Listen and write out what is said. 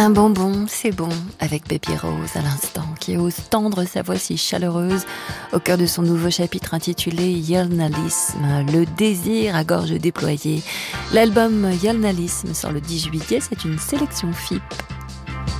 Un bonbon, c'est bon, avec Baby Rose à l'instant, qui ose tendre sa voix si chaleureuse au cœur de son nouveau chapitre intitulé Journalisme, le désir à gorge déployée. L'album Journalisme sort le 10 juillet, c'est une sélection FIP.